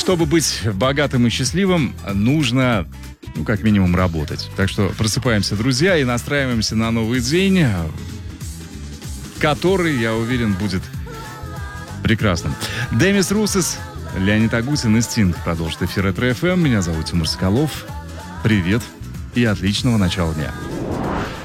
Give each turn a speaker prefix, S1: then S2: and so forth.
S1: чтобы быть богатым и счастливым, нужно, как минимум, работать. Так что просыпаемся, друзья, и настраиваемся на новый день, который, я уверен, будет прекрасным. Демис Руссос, Леонид Агутин и Стинг продолжит эфир Ретро ФМ. Меня зовут Тимур Соколов. Привет и отличного начала дня.